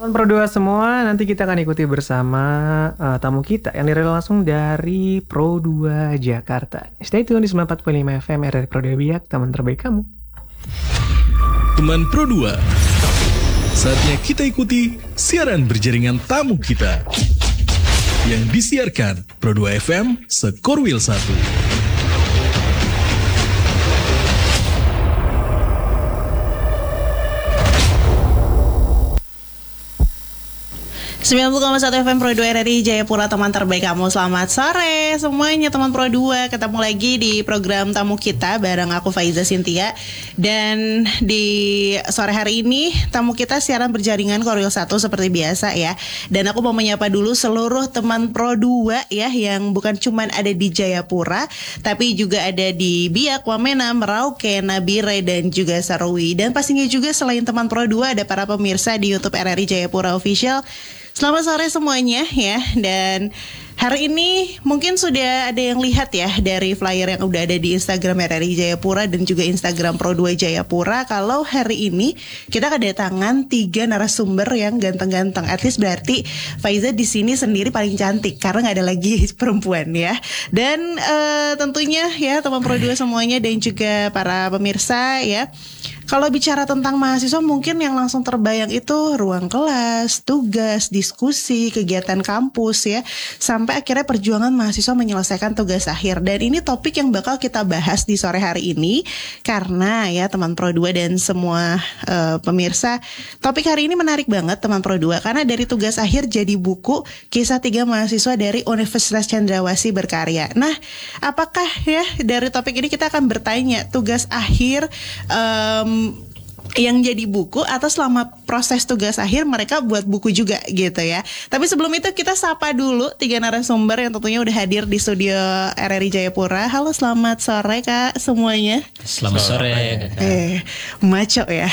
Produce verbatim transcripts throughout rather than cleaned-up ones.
Teman Pro dua semua, nanti kita akan ikuti bersama uh, tamu kita yang direl langsung dari Pro dua Jakarta. Stay tune di sembilan puluh empat koma lima F M R R Pro dua Biak, teman terbaik kamu. Teman Pro dua, saatnya kita ikuti siaran berjaringan tamu kita yang disiarkan Pro dua F M Sekorwil satu. sembilan puluh koma satu F M Pro dua R R I Jayapura, teman terbaik kamu. Selamat sore semuanya teman Pro dua. Ketemu lagi di program tamu kita bareng aku Faiza Cynthia. Dan di sore hari ini tamu kita siaran berjaringan Korwil satu seperti biasa ya. Dan aku mau menyapa dulu seluruh teman Pro dua ya, yang bukan cuman ada di Jayapura, tapi juga ada di Biak, Wamena, Merauke, Nabire, dan juga Sarwi. Dan pastinya juga selain teman Pro dua ada para pemirsa di YouTube R R I Jayapura Official. Selamat sore semuanya ya. Dan hari ini mungkin sudah ada yang lihat ya dari flyer yang udah ada di Instagram R R I Jayapura dan juga Instagram Pro dua Jayapura, kalau hari ini kita kedatangan tiga narasumber yang ganteng-ganteng. At least berarti Faiza di sini sendiri paling cantik karena nggak ada lagi perempuan ya. Dan uh, tentunya ya teman Pro dua semuanya dan juga para pemirsa ya, kalau bicara tentang mahasiswa mungkin yang langsung terbayang itu ruang kelas, tugas, diskusi, kegiatan kampus ya, sampai akhirnya perjuangan mahasiswa menyelesaikan tugas akhir. Dan ini topik yang bakal kita bahas di sore hari ini karena ya teman Pro dua dan semua uh, pemirsa, topik hari ini menarik banget teman Pro dua karena dari tugas akhir jadi buku kisah tiga mahasiswa dari Universitas Cendrawasih berkarya. Nah, apakah ya dari topik ini kita akan bertanya tugas akhir um, yang jadi buku atau selama proses tugas akhir mereka buat buku juga gitu ya. Tapi sebelum itu kita sapa dulu tiga narasumber yang tentunya udah hadir di studio R R I Jayapura. Halo, selamat sore Kak semuanya. Selamat sore. Eh, maco ya.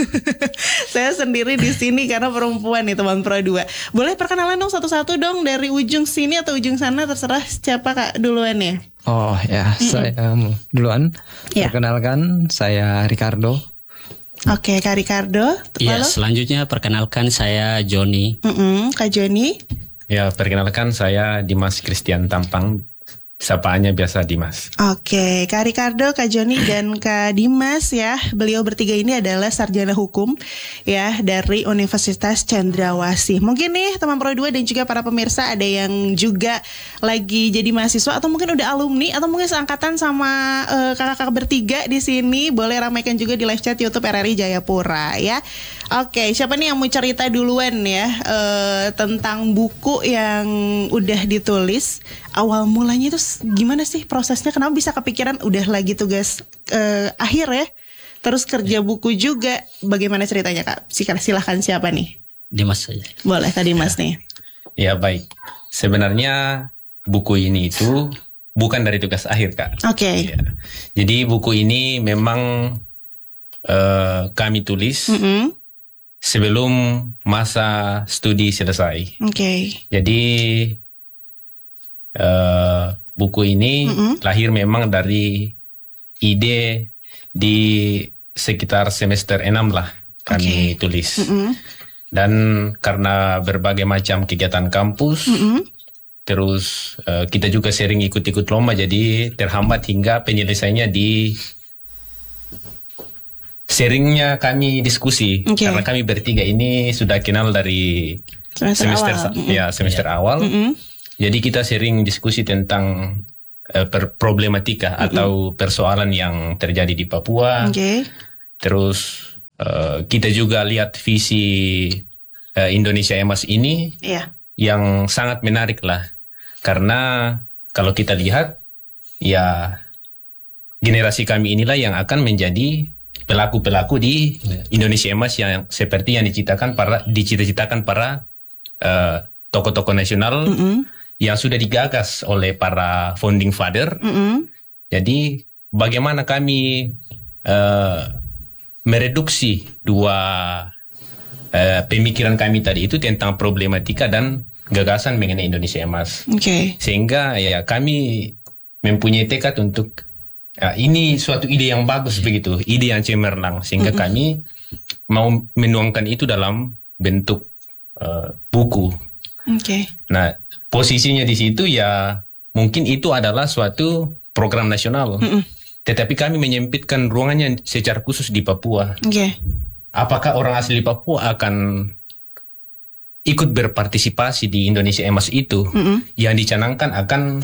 Saya sendiri di sini karena perempuan nih teman Pro dua. Boleh perkenalan dong satu-satu dong dari ujung sini atau ujung sana, terserah siapa Kak duluan ya. Oh ya, mm-mm. saya um, duluan. Ya. Perkenalkan, saya Ricardo. Oke, Kak Ricardo. Iya, selanjutnya perkenalkan saya Joni. Mm-mm, Kak Joni. Ya, perkenalkan saya Dimas Christian Tampang. Sapaannya biasa Dimas. Oke, Kak Ricardo, Kak Joni, dan Kak Dimas ya. Beliau bertiga ini adalah sarjana hukum ya dari Universitas Cendrawasih. Mungkin nih teman Pro dua dan juga para pemirsa ada yang juga lagi jadi mahasiswa atau mungkin udah alumni atau mungkin seangkatan sama uh, kakak-kakak bertiga di sini. Boleh ramaikan juga di live chat YouTube R R I Jayapura ya. Oke, siapa nih yang mau cerita duluan ya uh, tentang buku yang udah ditulis? Awal mulanya itu gimana sih prosesnya? Kenapa bisa kepikiran udah lagi tugas uh, akhir ya? Terus kerja buku juga. Bagaimana ceritanya Kak? Silahkan siapa nih? Dimas saja. Boleh Kak Dimas ya. nih. Ya baik. Sebenarnya buku ini itu bukan dari tugas akhir Kak. Oke. Okay. Ya. Jadi buku ini memang uh, kami tulis mm-hmm. sebelum masa studi selesai. Oke. Okay. Jadi Uh, buku ini mm-hmm. lahir memang dari ide di sekitar semester enam lah kami okay. tulis. Mm-hmm. Dan karena berbagai macam kegiatan kampus, mm-hmm. terus uh, kita juga sering ikut-ikut lomba, jadi terhambat hingga penyelesaiannya di seringnya kami diskusi. Okay. Karena kami bertiga ini sudah kenal dari semester, semester awal. Ya semester yeah. awal. Mm-hmm. Jadi kita sering diskusi tentang uh, per problematika mm-hmm. atau persoalan yang terjadi di Papua. Okay. Terus uh, kita juga lihat visi uh, Indonesia Emas ini yeah. yang sangat menarik lah. Karena kalau kita lihat ya generasi kami inilah yang akan menjadi pelaku-pelaku di Indonesia Emas yang seperti yang diciptakan para dicita-citakan para uh, tokoh-tokoh nasional. Mm-hmm. Yang sudah digagas oleh para founding father. Mm-hmm. Jadi bagaimana kami uh, mereduksi dua uh, pemikiran kami tadi itu tentang problematika dan gagasan mengenai Indonesia Emas. Okay. Sehingga ya kami mempunyai tekad untuk uh, ini suatu ide yang bagus begitu, ide yang cemerlang. Sehingga mm-hmm. kami mau menuangkan itu dalam bentuk uh, buku. Oke. Okay. Nah, posisinya di situ ya mungkin itu adalah suatu program nasional. Mm-mm. Tetapi kami menyempitkan ruangannya secara khusus di Papua. Oke. Okay. Apakah orang asli Papua akan ikut berpartisipasi di Indonesia Emas itu? Mm-mm. Yang dicanangkan akan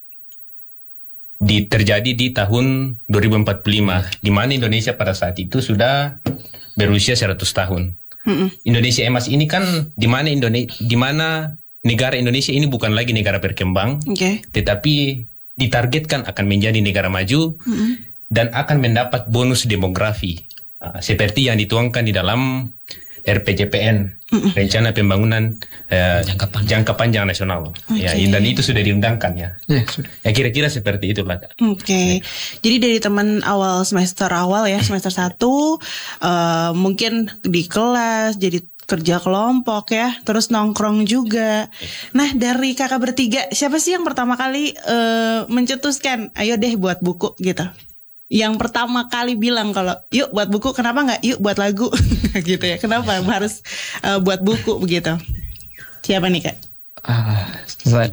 di, terjadi di tahun dua ribu empat puluh lima, di mana Indonesia pada saat itu sudah berusia seratus tahun. Mm-mm. Indonesia Emas ini kan di mana Indonesia, di mana negara Indonesia ini bukan lagi negara berkembang, okay. tetapi ditargetkan akan menjadi negara maju mm-hmm. dan akan mendapat bonus demografi uh, seperti yang dituangkan di dalam R P J P N, mm-hmm. Rencana Pembangunan uh, Jangka Panjang, Jangka Panjang Nasional. Okay. Ya, dan itu sudah diundangkan ya. Yeah, sudah. Ya kira-kira seperti itulah. Oke. Okay. Ya. Jadi dari teman awal semester awal ya, semester satu uh, mungkin di kelas jadi kerja kelompok ya, terus nongkrong juga. Nah, dari kakak bertiga, siapa sih yang pertama kali uh, mencetuskan, ayo deh buat buku gitu? Yang pertama kali bilang kalau, yuk buat buku, kenapa nggak yuk buat lagu? Gitu ya, kenapa harus uh, buat buku begitu? Siapa nih kak? Uh, saya,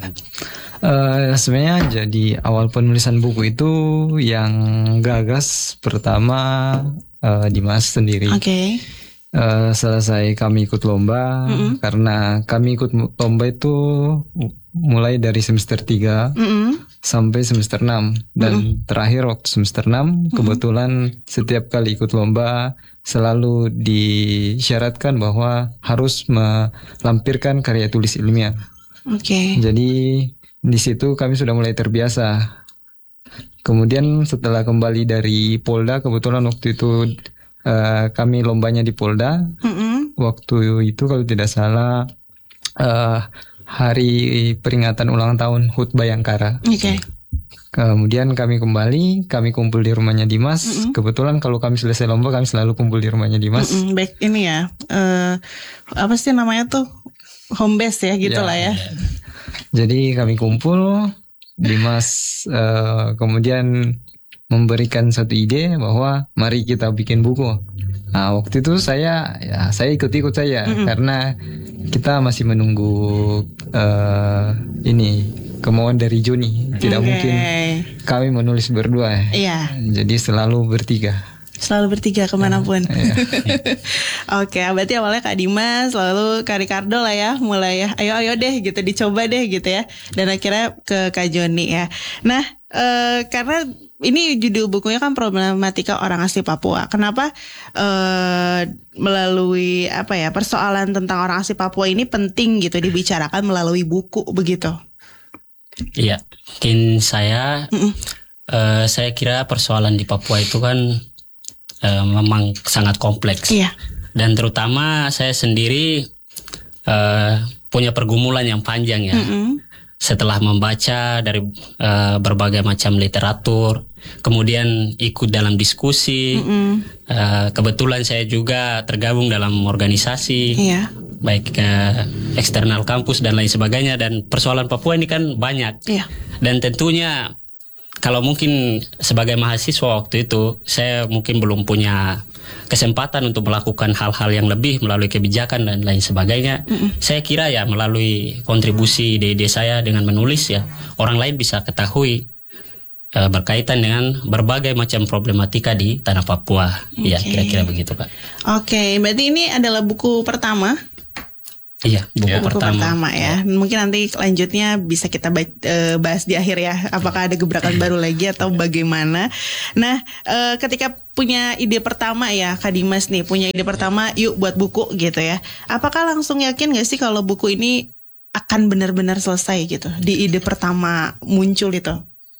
uh, sebenarnya jadi awal penulisan buku itu yang gagas pertama uh, Dimas sendiri. Oke. Okay. Uh, selesai kami ikut lomba, mm-hmm. karena kami ikut lomba itu mulai dari semester tiga mm-hmm. sampai semester enam dan mm-hmm. terakhir waktu semester enam mm-hmm. kebetulan setiap kali ikut lomba selalu disyaratkan bahwa harus melampirkan karya tulis ilmiah. Oke. Okay. Jadi di situ kami sudah mulai terbiasa. Kemudian setelah kembali dari Polda, kebetulan waktu itu Uh, kami lombanya di Polda. Mm-hmm. Waktu itu kalau tidak salah uh, hari peringatan ulang tahun H U T Bayangkara. Oke. Okay. Kemudian kami kembali, kami kumpul di rumahnya Dimas. Mm-hmm. Kebetulan kalau kami selesai lomba, kami selalu kumpul di rumahnya Dimas. Mm-hmm. Baik, ini ya, uh, apa sih namanya tuh, home base ya, gitulah ya. ya. Jadi kami kumpul, Dimas uh, kemudian memberikan satu ide bahwa mari kita bikin buku. Nah, waktu itu saya ya saya ikut-ikut saya mm-hmm. karena kita masih menunggu uh, ini kemauan dari Joni. Tidak okay. mungkin kami menulis berdua. Iya. Jadi selalu bertiga. Selalu bertiga kemanapun. Iya. Oke, berarti awalnya Kak Dimas, lalu Kak Ricardo lah ya, mulai ya, ayo ayo deh gitu, dicoba deh gitu ya, dan akhirnya ke Kak Joni ya. Nah, uh, karena ini judul bukunya kan problematika orang asli Papua. Kenapa uh, melalui apa ya persoalan tentang orang asli Papua ini penting gitu dibicarakan melalui buku begitu? Iya, mungkin saya uh, saya kira persoalan di Papua itu kan uh, memang sangat kompleks. Iya. Dan terutama saya sendiri uh, punya pergumulan yang panjang ya. Mm-mm. Setelah membaca dari uh, berbagai macam literatur, kemudian ikut dalam diskusi, mm-hmm. uh, kebetulan saya juga tergabung dalam organisasi, yeah. baik ke eksternal kampus dan lain sebagainya. Dan persoalan Papua ini kan banyak, yeah. dan tentunya kalau mungkin sebagai mahasiswa waktu itu saya mungkin belum punya kesempatan untuk melakukan hal-hal yang lebih melalui kebijakan dan lain sebagainya. Mm-mm. Saya kira ya melalui kontribusi ide-ide saya dengan menulis ya orang lain bisa ketahui uh, berkaitan dengan berbagai macam problematika di tanah Papua. Okay. Ya kira-kira begitu Pak. Oke, okay, berarti ini adalah buku pertama. Iya, buku, buku pertama. pertama ya. Mungkin nanti lanjutnya bisa kita bahas di akhir ya. Apakah ada gebrakan baru lagi atau bagaimana? Nah, ketika punya ide pertama ya, Kak Dimas nih punya ide pertama, yuk buat buku gitu ya. Apakah langsung yakin gak sih kalau buku ini akan benar-benar selesai gitu di ide pertama muncul itu?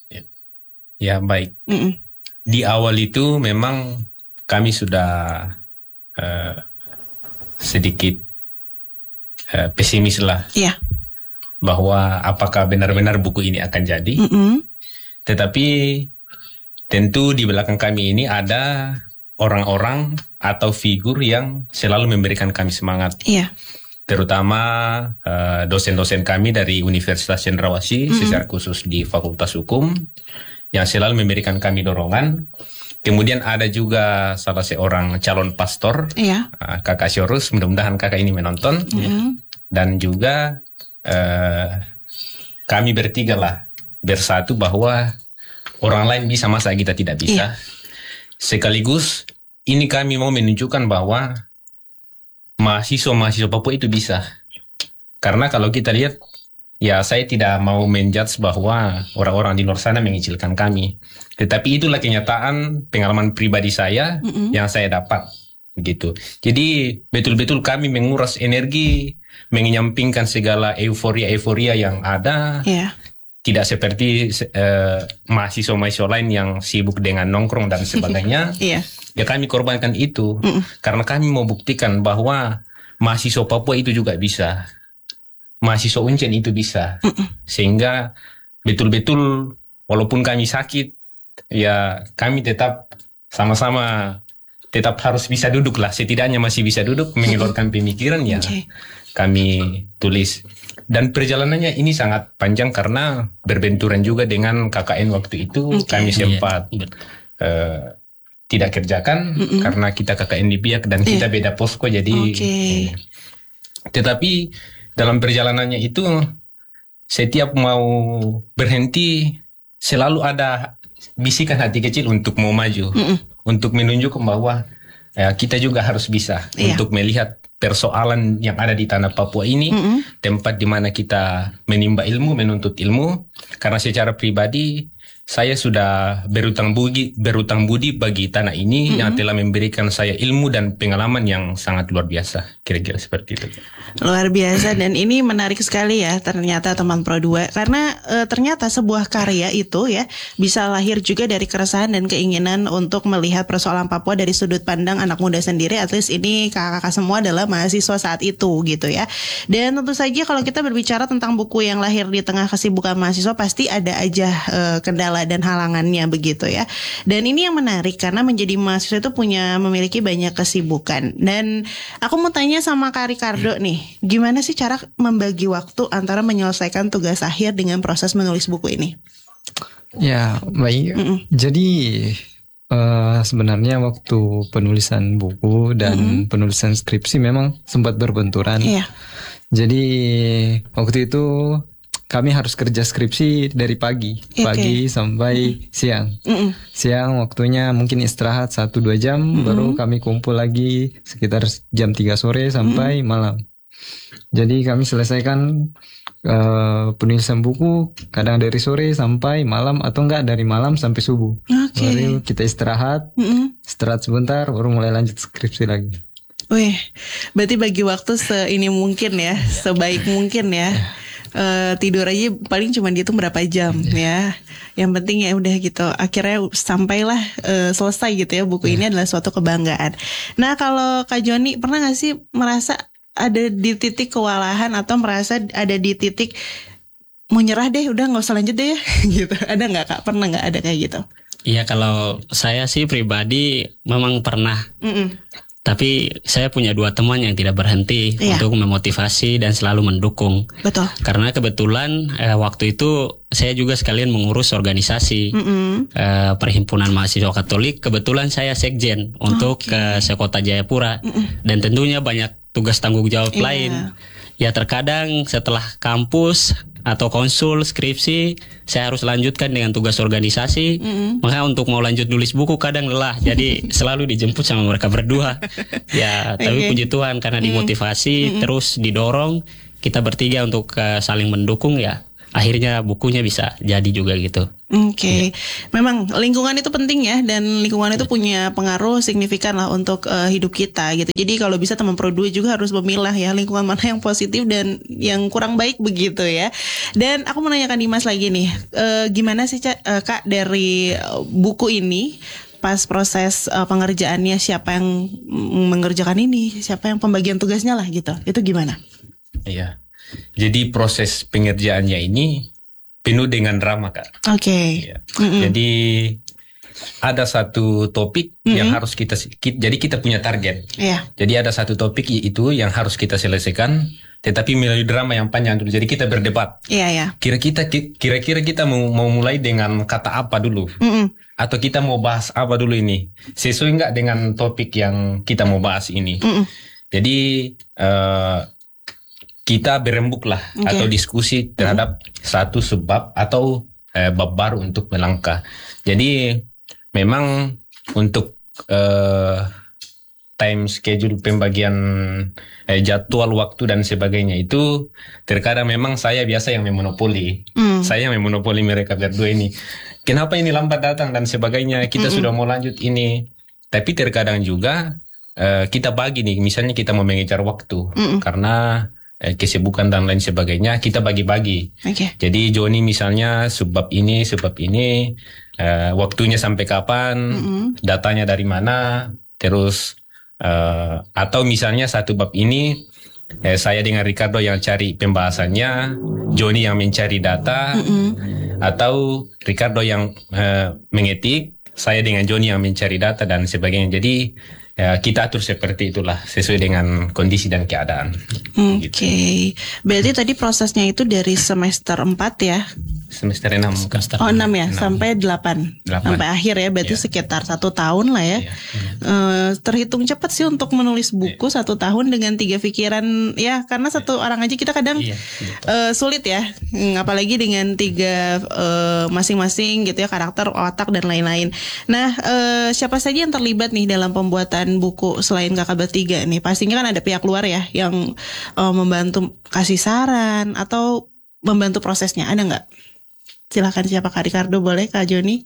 Ya baik. Mm-mm. Di awal itu memang kami sudah uh, sedikit Uh, pesimis lah, yeah. bahwa apakah benar-benar buku ini akan jadi. Mm-hmm. Tetapi tentu di belakang kami ini ada orang-orang atau figur yang selalu memberikan kami semangat, yeah. terutama uh, dosen-dosen kami dari Universitas Cendrawasih, mm-hmm. secara khusus di Fakultas Hukum, yang selalu memberikan kami dorongan. Kemudian ada juga salah seorang calon pastor, iya. Kakak Syorus, mudah-mudahan kakak ini menonton. Mm-hmm. dan juga uh, kami bertiga lah bersatu bahwa orang lain bisa, masa kita tidak bisa. Iya. Sekaligus ini kami mau menunjukkan bahwa mahasiswa-mahasiswa Papua itu bisa. Karena kalau kita lihat, ya saya tidak mau menjudge bahwa orang-orang di luar sana mengecilkan kami. Tetapi itulah kenyataan pengalaman pribadi saya mm-hmm. yang saya dapat. Begitu. Jadi betul-betul kami menguras energi, menyampingkan segala euforia-euforia yang ada. Yeah. Tidak seperti uh, mahasiswa-mahasiswa lain yang sibuk dengan nongkrong dan sebagainya. Yeah. Ya kami korbankan itu. Mm-mm. Karena kami mau buktikan bahwa mahasiswa Papua itu juga bisa. Mahasiswa Uncen itu bisa. Mm-mm. Sehingga betul-betul walaupun kami sakit, ya kami tetap sama-sama tetap harus bisa duduk lah. Setidaknya masih bisa duduk, mengeluarkan pemikiran ya. Okay. Kami tulis. Dan perjalanannya ini sangat panjang karena berbenturan juga dengan K K N waktu itu. Okay. Kami sempat yeah. uh, tidak kerjakan Mm-mm. karena kita K K N di Biak dan yeah. kita beda posko. Jadi, okay. eh, tetapi dalam perjalanannya itu setiap mau berhenti selalu ada bisikan hati kecil untuk mau maju, Mm-mm. untuk menunjukkan bahwa eh, kita juga harus bisa yeah. untuk melihat persoalan yang ada di tanah Papua ini, mm-hmm. tempat di mana kita menimba ilmu, menuntut ilmu. Karena secara pribadi saya sudah berutang budi, berutang budi bagi tanah ini mm-hmm. yang telah memberikan saya ilmu dan pengalaman yang sangat luar biasa. Kira-kira seperti itu. Luar biasa, dan ini menarik sekali ya ternyata teman Pro dua, karena e, ternyata sebuah karya itu ya bisa lahir juga dari keresahan dan keinginan untuk melihat persoalan Papua dari sudut pandang anak muda sendiri. At least ini kakak-kakak semua adalah mahasiswa saat itu gitu ya. Dan tentu saja kalau kita berbicara tentang buku yang lahir di tengah kesibukan mahasiswa, pasti ada aja e, kendala dan halangannya begitu ya. Dan ini yang menarik karena menjadi mahasiswa itu punya memiliki banyak kesibukan. Dan aku mau tanya sama Kak Ricardo nih, gimana sih cara membagi waktu antara menyelesaikan tugas akhir dengan proses menulis buku ini? Ya, baik. Mm-mm. Jadi uh, sebenarnya waktu penulisan buku dan Mm-mm. penulisan skripsi memang sempat berbenturan. Iya. Jadi waktu itu kami harus kerja skripsi dari pagi, okay. pagi sampai Mm-mm. siang. Mm-mm. Siang waktunya mungkin istirahat satu dua jam, Mm-mm. baru kami kumpul lagi sekitar jam tiga sore sampai Mm-mm. malam. Jadi kami selesaikan uh, penulisan buku kadang dari sore sampai malam, atau enggak dari malam sampai subuh. Okay. Baru kita istirahat, Mm-mm. istirahat sebentar, baru mulai lanjut skripsi lagi. Wih, berarti bagi waktu seini mungkin ya, sebaik mungkin ya. Uh, tidur aja paling cuma dihitung berapa jam ya. Yang penting ya udah gitu. Akhirnya sampailah uh, selesai gitu ya. Buku ini adalah suatu kebanggaan. Nah, kalau Kak Joni pernah gak sih merasa ada di titik kewalahan atau merasa ada di titik mau nyerah deh, udah nggak usah lanjut deh ya gitu? Ada nggak Kak? Pernah nggak ada kayak gitu? Iya, kalau saya sih pribadi memang pernah. Mm-mm. Tapi saya punya dua teman yang tidak berhenti iya. untuk memotivasi dan selalu mendukung. Betul. Karena kebetulan eh, waktu itu saya juga sekalian mengurus organisasi eh, Perhimpunan Mahasiswa Katolik. Kebetulan saya sekjen untuk okay. ke Sekota Jayapura. Mm-mm. Dan tentunya banyak tugas tanggung jawab iya. lain. Ya terkadang setelah kampus atau konsul skripsi saya harus lanjutkan dengan tugas organisasi. Mm-hmm. Maka untuk mau lanjut nulis buku kadang lelah. Jadi selalu dijemput sama mereka berdua. Ya, tapi okay. puji Tuhan karena dimotivasi mm-hmm. terus didorong kita bertiga untuk uh, saling mendukung, ya akhirnya bukunya bisa jadi juga gitu. Oke, okay. ya. Memang lingkungan itu penting ya, dan lingkungan itu punya pengaruh signifikan lah untuk uh, hidup kita gitu. Jadi kalau bisa teman Pro dua juga harus memilah ya lingkungan mana yang positif dan yang kurang baik begitu ya. Dan aku mau nanyakan Dimas lagi nih, uh, gimana sih uh, Kak dari buku ini? Pas proses uh, pengerjaannya, siapa yang mengerjakan ini, siapa yang pembagian tugasnya lah gitu, itu gimana? Iya. Jadi proses pengerjaannya ini penuh dengan drama, Kak. Oke. Okay. Ya. Jadi ada satu topik mm-hmm. yang harus kita, kita, jadi kita punya target. Yeah. Jadi ada satu topik itu yang harus kita selesaikan, tetapi melalui drama yang panjang dulu. Jadi kita berdebat. Iya, yeah, yeah. Kira-kira kira-kira kita mau mau mulai dengan kata apa dulu? Mm-hmm. Atau kita mau bahas apa dulu ini? Sesuai nggak dengan topik yang kita mau bahas ini? Mm-hmm. Jadi uh, kita berembuk lah okay. atau diskusi terhadap mm-hmm. satu sebab atau eh, bab baru untuk melangkah. Jadi memang untuk eh, time schedule pembagian eh, jadwal waktu dan sebagainya itu terkadang memang saya biasa yang memonopoli. Mm. Saya yang memonopoli mereka berdua ini. Kenapa ini lambat datang dan sebagainya, kita mm-hmm. sudah mau lanjut ini. Tapi terkadang juga uh, kita bagi nih, misalnya kita mau mengejar waktu. Mm-hmm. Karena uh, kesibukan dan lain sebagainya, kita bagi-bagi. Okay. Jadi Joni misalnya sebab ini, sebab ini, uh, waktunya sampai kapan, mm-hmm. datanya dari mana, terus uh, atau misalnya satu bab ini, eh, saya dengan Ricardo yang cari pembahasannya, Joni yang mencari data, mm-hmm. atau Ricardo yang uh, mengetik, saya dengan Joni yang mencari data dan sebagainya. Jadi ya, kita atur seperti itulah sesuai dengan kondisi dan keadaan. Oke, okay. Gitu. Berarti tadi prosesnya itu dari semester empat ya? Semester enam. Oh enam ya, enam. Sampai delapan. Sampai akhir ya, berarti yeah. sekitar satu tahun lah ya. Yeah. Uh, terhitung cepat sih untuk menulis buku yeah. satu tahun dengan tiga pikiran. Ya karena satu yeah. orang aja kita kadang yeah. uh, sulit ya. Hmm, apalagi dengan tiga uh, masing-masing gitu ya, karakter, otak dan lain-lain. Nah uh, siapa saja yang terlibat nih dalam pembuatan buku selain kakak bertiga nih? Pastinya kan ada pihak luar ya yang uh, membantu kasih saran atau membantu prosesnya, ada nggak? Silakan siapa, Kak Ricardo boleh, Kak Joni?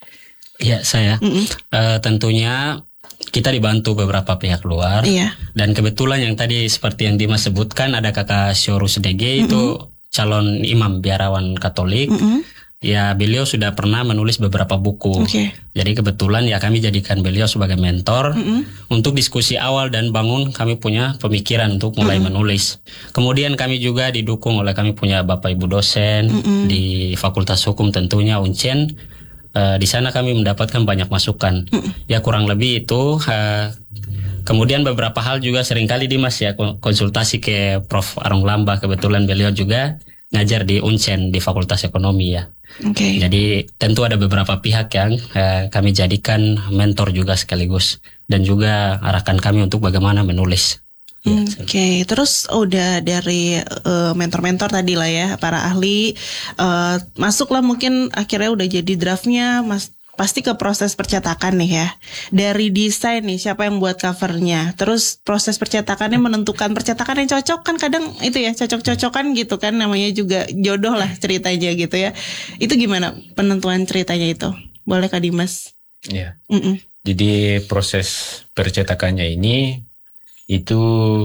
Ya saya, uh, tentunya kita dibantu beberapa pihak luar. Iya. Dan kebetulan yang tadi seperti yang Dimas sebutkan ada kakak Syorus D G itu calon imam biarawan Katolik. Mm-mm. Ya beliau sudah pernah menulis beberapa buku. Okay. Jadi kebetulan ya kami jadikan beliau sebagai mentor mm-hmm. untuk diskusi awal dan bangun kami punya pemikiran untuk mulai mm-hmm. menulis. Kemudian kami juga didukung oleh kami punya Bapak Ibu dosen mm-hmm. di Fakultas Hukum tentunya Uncen. Uh, di sana kami mendapatkan banyak masukan. Mm-hmm. Ya kurang lebih itu. Uh, kemudian beberapa hal juga seringkali Dimas ya konsultasi ke Prof Arong Lambah, kebetulan beliau juga ngajar di Uncen di Fakultas Ekonomi ya. Okay. Jadi tentu ada beberapa pihak yang eh, kami jadikan mentor juga sekaligus dan juga arahkan kami untuk bagaimana menulis. Oke, okay. Terus udah dari uh, mentor-mentor tadi lah ya, para ahli uh, masuklah mungkin akhirnya udah jadi draftnya, mas. Pasti ke proses percetakan nih ya. Dari desain nih, siapa yang buat covernya. Terus proses percetakannya menentukan percetakan yang cocok. Kan kadang itu ya, cocok-cocokan gitu kan. Namanya juga jodoh lah ceritanya gitu ya. Itu gimana penentuan ceritanya itu? Boleh Kak Dimas? Iya. Mm-mm. Jadi proses percetakannya ini, itu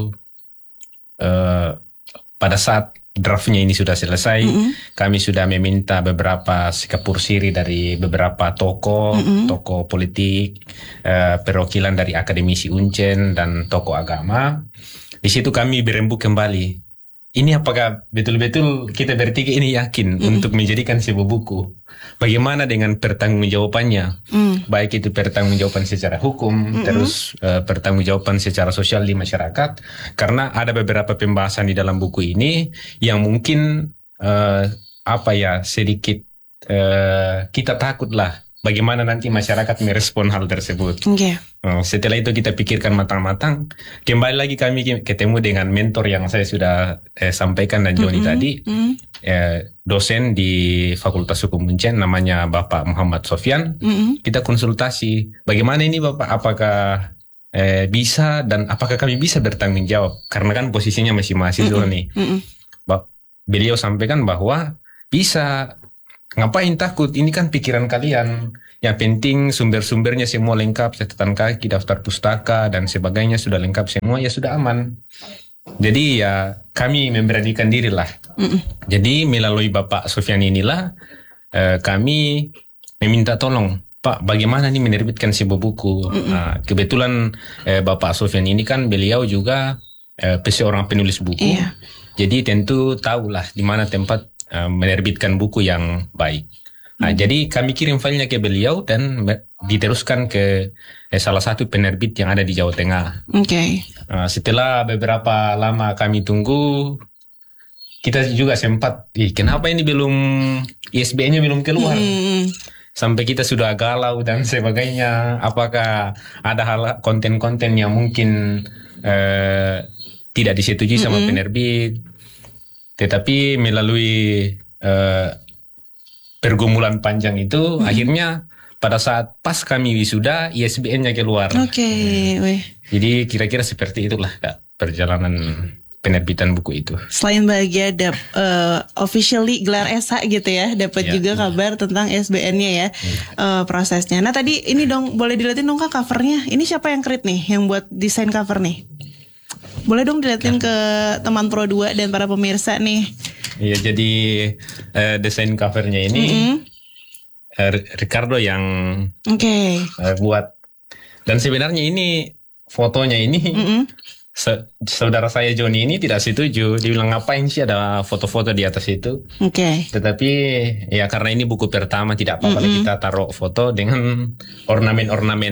uh, pada saat draftnya ini sudah selesai, mm-hmm. kami sudah meminta beberapa sikapur siri dari beberapa tokoh, mm-hmm. tokoh politik, uh, perwakilan dari akademisi Uncen dan tokoh agama. Di situ kami berembuk kembali. Ini apakah betul-betul kita bertiga ini yakin mm-hmm. untuk menjadikan sebuah buku? Bagaimana dengan pertanggungjawabannya? Mm. Baik itu pertanggungjawaban secara hukum, mm-hmm. terus uh, pertanggungjawaban secara sosial di masyarakat. Karena ada beberapa pembahasan di dalam buku ini yang mungkin uh, apa ya sedikit uh, kita takutlah bagaimana nanti masyarakat merespon hal tersebut. Okay. Uh, setelah itu kita pikirkan matang-matang. Kembali lagi kami ketemu dengan mentor yang saya sudah eh, sampaikan dan Joni mm-hmm. tadi. Mm-hmm. Eh, dosen di Fakultas Hukum Uncen namanya Bapak Muhammad Sofyan. Mm-hmm. Kita konsultasi. Bagaimana ini Bapak? Apakah eh, bisa dan apakah kami bisa bertanggung jawab? Karena kan posisinya masih mahasiswa mm-hmm. nih. Mm-hmm. Beliau sampaikan bahwa bisa. Ngapain takut? Ini kan pikiran kalian. Yang penting sumber-sumbernya semua lengkap, catatan kaki, daftar pustaka dan sebagainya sudah lengkap semua, ya sudah aman. Jadi ya kami memberanikan diri lah. Mm-mm. Jadi melalui Bapak Sofyan inilah eh, kami meminta tolong, Pak, bagaimana nih menerbitkan sebuah buku. Nah, kebetulan eh, Bapak Sofyan ini kan beliau juga eh, seorang penulis buku. Iya. Jadi tentu tahulah di mana tempat menerbitkan buku yang baik. Nah, hmm. jadi kami kirim filenya ke beliau dan diteruskan ke eh, salah satu penerbit yang ada di Jawa Tengah. Oke. Okay. Nah, setelah beberapa lama kami tunggu, kita juga sempat, ih, kenapa ini belum I S B N-nya belum keluar? Hmm. Sampai kita sudah galau dan sebagainya. Apakah ada hal konten-konten yang mungkin eh, tidak disetujui sama hmm. penerbit? Tetapi melalui uh, pergumulan panjang itu, hmm. akhirnya pada saat pas kami wisuda, I S B N-nya keluar. Oke, okay. hmm. Jadi kira-kira seperti itulah Kak perjalanan penerbitan buku itu. Selain bahagia dap uh, officially gelar S H gitu ya, dapat ya, juga ya. kabar tentang I S B N-nya ya, ya. Uh, prosesnya. Nah tadi ini dong boleh dilihatin dong Kak covernya. Ini siapa yang create nih, yang buat desain cover nih? Boleh dong dilihatin ya. ke teman Pro dua dan para pemirsa nih. Iya, jadi uh, desain covernya ini mm-hmm. uh, Ricardo yang okay. uh, buat. Dan sebenarnya ini fotonya ini mm-hmm. saudara saya Joni ini tidak setuju. Dia bilang ngapain sih ada foto-foto di atas itu. Oke. Okay. Tetapi ya karena ini buku pertama tidak apa-apa mm-hmm. kita taruh foto dengan ornamen-ornamen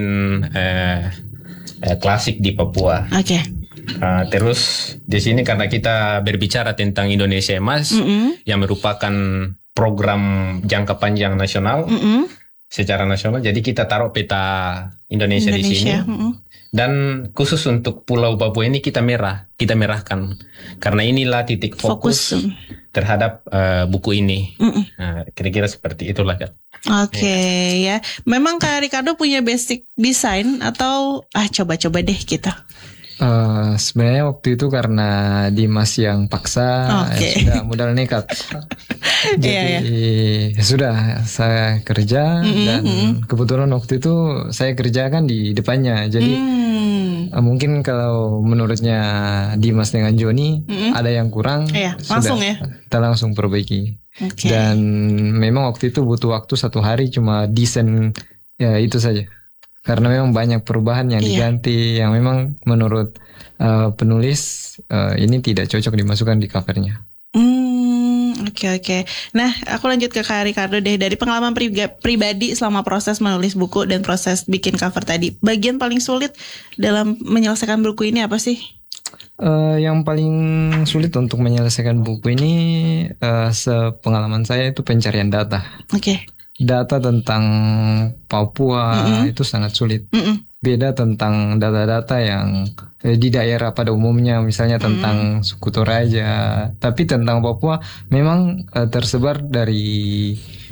eh, eh, klasik di Papua. Oke. Okay. Uh, terus di sini karena kita berbicara tentang Indonesia Emas mm-hmm. yang merupakan program jangka panjang nasional mm-hmm. secara nasional, jadi kita taruh peta Indonesia, Indonesia. di sini. Mm-hmm. Dan khusus untuk Pulau Papua ini kita merah, kita merahkan karena inilah titik fokus, fokus. terhadap uh, buku ini. Mm-hmm. Nah, kira-kira seperti itulah Kak. Oke okay, ya. Memang Kak Ricardo punya basic desain atau ah coba-coba deh kita. Uh, sebenarnya waktu itu karena Dimas yang paksa, okay. ya sudah modal nekat. Jadi yeah, yeah. ya sudah saya kerja mm-hmm. dan kebetulan waktu itu saya kerjakan di depannya. Jadi mm. uh, mungkin kalau menurutnya Dimas dengan Joni mm-hmm. ada yang kurang, yeah, sudah langsung ya. Kita langsung perbaiki. Okay. Dan memang waktu itu butuh waktu satu hari cuma desain ya itu saja. Karena memang banyak perubahan yang diganti, iya. yang memang menurut uh, penulis uh, ini tidak cocok dimasukkan di covernya. Hmm, oke okay, oke. Okay. Nah, aku lanjut ke Kak Ricardo deh. Dari pengalaman pribadi selama proses menulis buku dan proses bikin cover tadi, bagian paling sulit dalam menyelesaikan buku ini apa sih? Uh, yang paling sulit untuk menyelesaikan buku ini, uh, sepengalaman saya itu pencarian data. Oke. Okay. Data tentang Papua mm-hmm. itu sangat sulit. Mm-hmm. Beda tentang data-data yang eh, di daerah pada umumnya, misalnya tentang mm-hmm. suku Toraja. Tapi tentang Papua memang eh, tersebar dari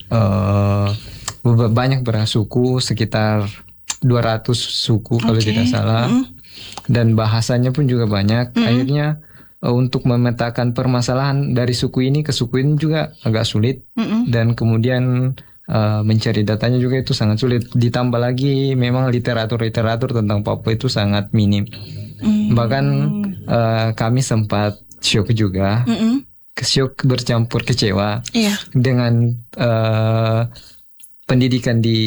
eh, banyak bersuku, sekitar dua ratus suku kalau okay. tidak salah. Mm-hmm. Dan bahasanya pun juga banyak. Mm-hmm. Akhirnya eh, untuk memetakan permasalahan dari suku ini ke suku ini juga agak sulit. Mm-hmm. Dan kemudian Uh, mencari datanya juga itu sangat sulit. Ditambah lagi memang literatur-literatur tentang Papua itu sangat minim. Mm. Bahkan uh, kami sempat syok juga, mm-mm. syok bercampur kecewa yeah. dengan uh, pendidikan di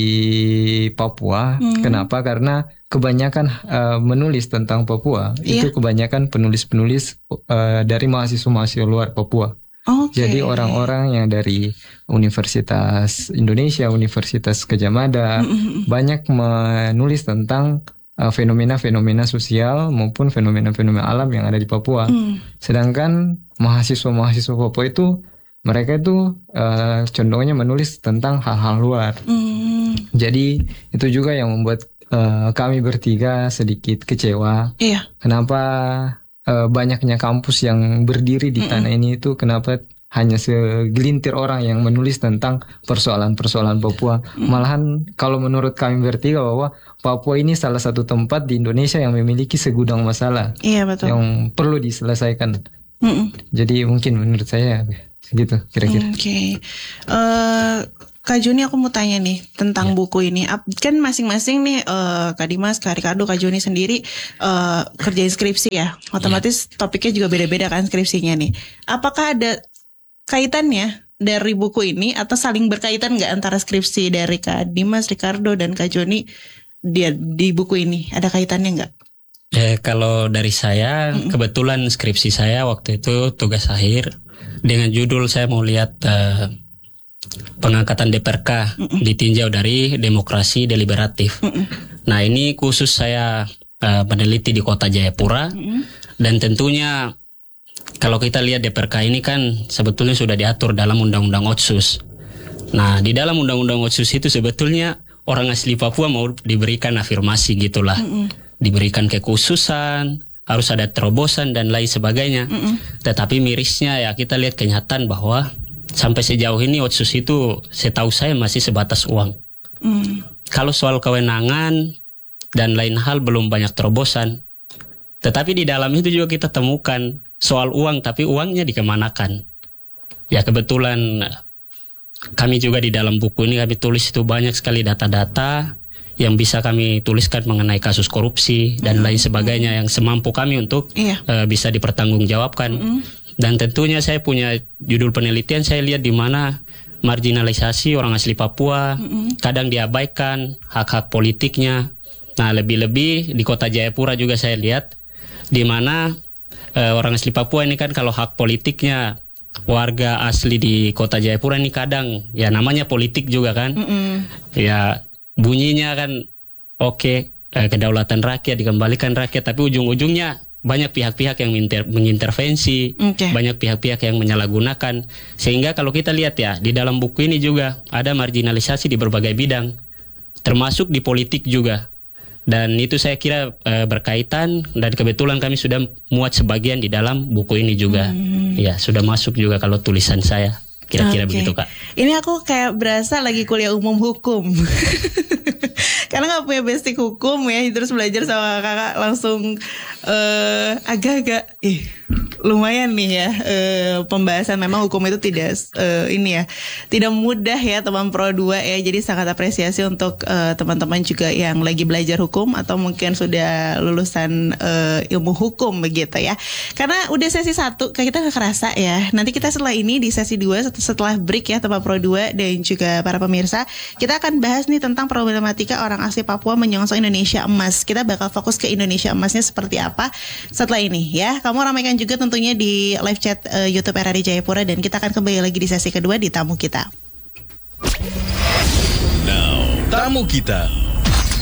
Papua. Mm. Kenapa? Karena kebanyakan uh, menulis tentang Papua yeah. itu kebanyakan penulis-penulis uh, dari mahasiswa-mahasiswa luar Papua. Okay. Jadi orang-orang yang dari Universitas Indonesia, Universitas Gadjah Mada mm-hmm. banyak menulis tentang uh, fenomena-fenomena sosial maupun fenomena-fenomena alam yang ada di Papua. Mm. Sedangkan mahasiswa-mahasiswa Papua itu mereka itu uh, condongnya menulis tentang hal-hal luar. Mm. Jadi itu juga yang membuat uh, kami bertiga sedikit kecewa. Iya. Kenapa banyaknya kampus yang berdiri di tanah ini itu kenapa hanya segelintir orang yang menulis tentang persoalan-persoalan Papua. Mm. Malahan kalau menurut kami bertiga bahwa Papua ini salah satu tempat di Indonesia yang memiliki segudang masalah. Iya, betul. Yang perlu diselesaikan. Mm-mm. Jadi mungkin menurut saya segitu kira-kira. Oke. Okay. Uh, Kak Joni, aku mau tanya nih tentang ya. buku ini. Kan masing-masing nih uh, Kak Dimas, Kak Ricardo, Kak Joni sendiri uh, kerjain skripsi ya. Otomatis ya. topiknya juga beda-beda kan skripsinya nih. Apakah ada kaitannya dari buku ini atau saling berkaitan nggak antara skripsi dari Kak Dimas, Ricardo, dan Kak Joni di, di buku ini? Ada kaitannya nggak? Ya, kalau dari saya, mm-mm. kebetulan skripsi saya waktu itu tugas akhir dengan judul saya mau lihat uh, pengangkatan D P R K Mm-mm. ditinjau dari demokrasi deliberatif. Mm-mm. Nah, ini khusus saya uh, meneliti di kota Jayapura. Mm-mm. Dan tentunya kalau kita lihat D P R K ini kan sebetulnya sudah diatur dalam Undang-Undang Otsus. Nah, di dalam Undang-Undang Otsus itu sebetulnya orang asli Papua mau diberikan afirmasi gitulah. Mm-mm. Diberikan kekhususan harus ada terobosan dan lain sebagainya. Mm-mm. Tetapi mirisnya ya kita lihat kenyataan bahwa sampai sejauh ini Otsus itu setahu saya masih sebatas uang. Mm. Kalau soal kewenangan dan lain hal belum banyak terobosan. Tetapi di dalam itu juga kita temukan soal uang, tapi uangnya dikemanakan. Ya kebetulan kami juga di dalam buku ini kami tulis itu banyak sekali data-data yang bisa kami tuliskan mengenai kasus korupsi dan mm-hmm. lain sebagainya yang semampu kami untuk iya. uh, bisa dipertanggungjawabkan. Mm-hmm. Dan tentunya saya punya judul penelitian, saya lihat di mana marginalisasi orang asli Papua mm-hmm. kadang diabaikan hak-hak politiknya. Nah, lebih-lebih di Kota Jayapura juga saya lihat di mana uh, orang asli Papua ini kan kalau hak politiknya warga asli di Kota Jayapura ini kadang ya namanya politik juga kan. Mm-hmm. Ya bunyinya kan oke okay, eh, kedaulatan rakyat dikembalikan rakyat, tapi ujung-ujungnya banyak pihak-pihak yang minter, mengintervensi, okay. banyak pihak-pihak yang menyalahgunakan. Sehingga kalau kita lihat ya di dalam buku ini juga ada marginalisasi di berbagai bidang, termasuk di politik juga. Dan itu saya kira eh, berkaitan dan kebetulan kami sudah muat sebagian di dalam buku ini juga. Hmm. Ya sudah masuk juga kalau tulisan saya. Kira-kira okay. begitu Kak. Ini aku kayak berasa lagi kuliah umum hukum. Karena gak punya basic hukum ya, terus belajar sama kakak langsung uh, agak-agak eh, lumayan nih ya uh, pembahasan. Memang hukum itu tidak uh, ini ya tidak mudah ya teman Pro dua ya. Jadi sangat apresiasi untuk uh, teman-teman juga yang lagi belajar hukum atau mungkin sudah lulusan uh, ilmu hukum begitu ya. Karena udah sesi satu kita gak kerasa ya. Nanti kita setelah ini di sesi dua setelah break ya teman Pro dua dan juga para pemirsa, kita akan bahas nih tentang problematika orang asli Papua menyongsong Indonesia Emas. Kita bakal fokus ke Indonesia Emasnya seperti apa setelah ini ya. Kamu ramaikan juga tentunya di live chat uh, YouTube R R I Jayapura dan kita akan kembali lagi di sesi kedua di tamu kita. Now, tamu kita.